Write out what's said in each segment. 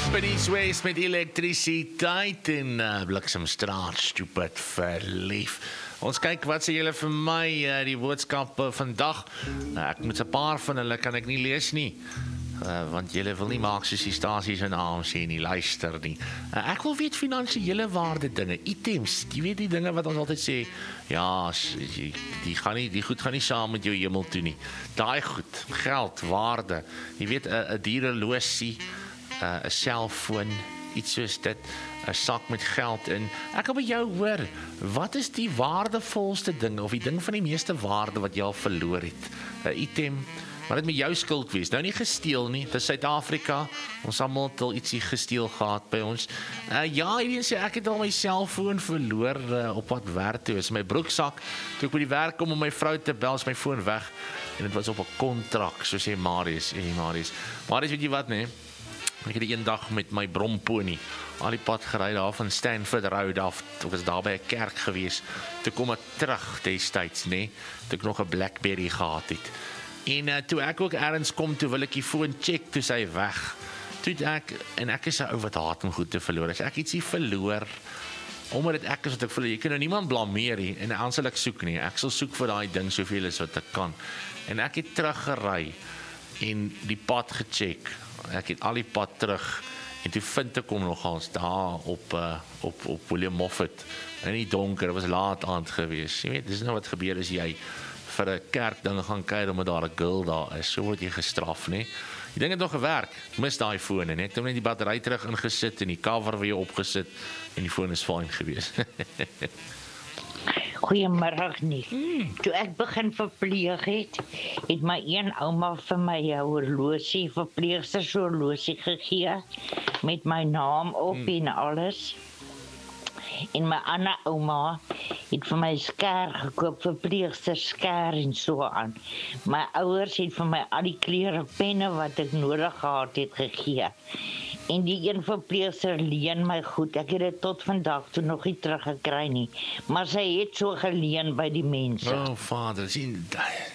Spinnies West met elektrisiteit en bliksemstraat, stupid verlief. Ons kyk wat sê julle vir my, die boodskappe vandag. Ek moet 'n paar van hulle kan ek nie lees nie. Want julle wil nie maak soos die stasies en ANC nie, luister nie. Ek wil weet finansiële waarde dinge, items, jy weet die dinge wat ons altyd sê, ja, die goed gaan nie saam met jou hemel toe nie. Daai goed, geld, waarde, jy weet 'n diereloosie, 'n selfoon, iets soos dit, 'n sak met geld in. Ek wil by jou hoor, wat is die waardevolste ding, of die ding van die meeste waarde wat jy al verloor het? 'n Item, maar dit met jou skuld wees. Nou nie gesteel nie, dit is Suid-Afrika, ons almal het al ietsie gesteel gehad by ons. Ja, jy weet sê, ek het al my selfoon verloor op wat werk toe, is my broeksak, toe ek by die werk kom om my vrou te bel, is my foon weg, en dit was op 'n kontrak, so sê Marius, Marius, weet jy wat, nee? Ek het die een dag met my brompony al die pad gery daar van Stanford Road af, ek was daar by 'n kerk gewees, toe kom ek terug destyds, nee, toe ek nog 'n Blackberry gehad het. En toe ek ook ergens kom, toe wil ek die foon check, toe sy weg. Toe ek is 'n ou wat haat om goed te verloor. As ek ietsie verloor, omdat dit ek is wat ek verloor, jy kan nou niemand blameer nie, en dan sal ek soek nie. Ek sal soek vir daai ding soveel as wat ek kan. En ek het teruggery en die pad gecheck. Ek het al die pad terug en toe vind ek hom nogals daar op William Moffat in die donker, dit was laat aand gewees. Jy weet, dis nou wat gebeur as jy vir 'n kerkding gaan kyk omdat daar 'n girl daar is, so word jy gestraf, nee. Die ding het nog gewerk, ek mis daai foon en ek het net die battery terug ingesit en die cover weer opgesit en die foon is fyn gewees. Goeiemiddag nie. Toe ek begin verpleeg het my een ouma vir my 'n horlosie, verpleegsters horlosie gegee met my naam op en alles. En my ander ouma het vir my skaar gekoop, verpleegsters skaar en so aan. My ouers het vir my al die klere penne wat ek nodig gehad het gegee. En die een verpleegster leen my goed. Ek het dit tot vandag toe nog nie teruggekry nie. Maar sy het so geleen by die mense. Oh, vader, sien,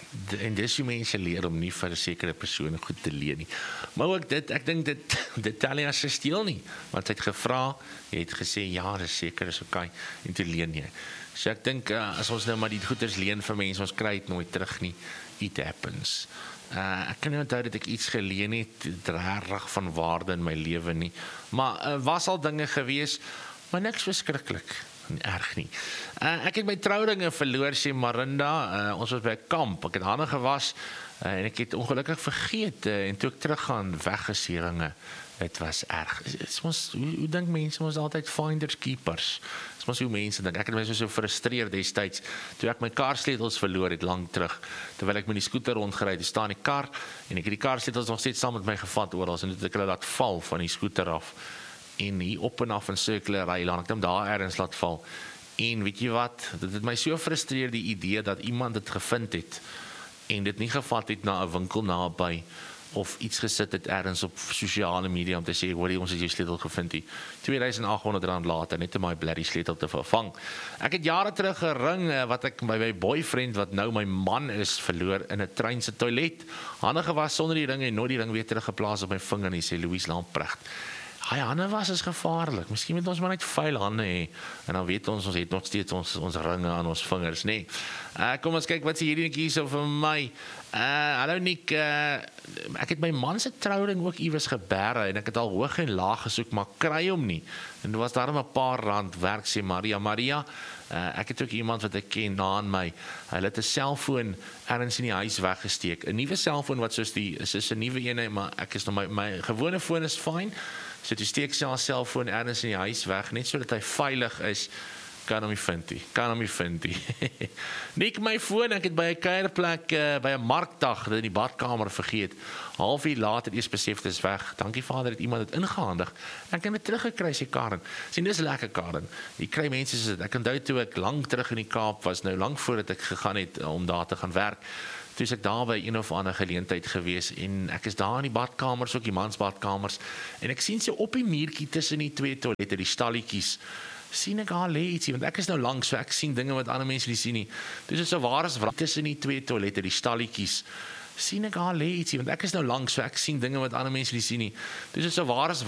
en dis hoe mense leer om nie vir 'n sekere persoon goed te leen nie. Maar ook dit, ek dink dit tel nie as gesteel nie. Want hy het gevra, jy het gesê, ja, dis seker, is okay, en toe leen jy. So ek dink, as ons nou maar die goeders leen vir mense, ons kry dit nooit terug nie. It happens. Ek kan nie onthou dat ek iets geleen het, regtig van waarde in my lewe nie. Maar was al dinge gewees, maar niks verskriklik, erg nie. Ek het my troudinge verloor, sê Marinda, ons was by 'n kamp, ek het hande gewas, en ek het ongelukkig vergeet, en toe ek teruggaan, weggeseringe. Dit was erg. Hoe dink mense, ons altyd finders keepers. Dit was hoe mense dink. Ek het my so frustreer destyds, toe ek my karsleutels verloor het, lang terug, terwyl ek met die skooter rondgery het, staan die kar, en ek het die karsleutels nog steeds saam met my gevat oral, en toe ek hulle laat val van die skooter af, en hier op en af in circular ry, laat ek hom daar ergens laat val. En weet jy wat, dit het my so frustreer, die idee dat iemand dit gevind het, en dit nie gevat het na 'n winkel naby, of iets gesit het ergens op sosiale media om te sê, hoor, ons het jou sleutel gevind hier. R2,800 later, net om my bloody sleutel te vervang. Ek het jare terug gering, wat ek by my boyfriend, wat nou my man is, verloor in 'n trein se toilet. Hande gewas sonder die ring en nooit die ring weer teruggeplaas op my vinger nie, sê Louise Lamprecht. Hy hande was is gevaarlik. Miskien moet ons maar net vuil hande hê. En dan weet ons het nog steeds ons ringe aan ons vingers, nee. Kom ons kyk wat sê hierdie netjie hierso vir my. Hallo Nick, ek het my man se trouring ook iewers geberre en ek het al hoog en laag gesoek, maar kry hom nie. En dit was daarom 'n paar rand werk, sê Maria, ek het ook iemand wat ek ken na aan my. Hulle het 'n selfoon ergens in die huis weggesteek. 'n Nuwe selfoon wat soos is 'n nuwe ene, maar ek is nou my gewone foon is fyn. So toe steek sy haar selfoon ergens in die huis weg, net sodat hy veilig is. Kan hom nie vind nie. Nick, my foon, ek het by 'n kuierplek, by 'n markdag, dit in die badkamer vergeet. Halfuur later eers besef, dit is weg. Dankie Vader, het iemand dit ingehandig. Ek het dit teruggekry, sê Karen. Sien, dis lekker, Karen. Jy kry mense soos dit. Ek onthou toe ek lank terug in die Kaap was, nou lank voordat ek gegaan het om daar te gaan werk. Toe is ek daar by een of ander geleentheid gewees en ek is daar in die badkamers, ook die mansbadkamers, en ek sien sy op die muurtjie tussen die twee toilette, die stalletjies, sien ek haar lê ietsie, want ek is nou lank, so ek sien dinge wat ander mense nie sien nie. Dus is so waar as wat tussen die twee toilette, die stalletjies, sien ek haar lê ietsie, want ek is nou lank, so ek sien dinge wat ander mense nie sien nie. Dus is so waar as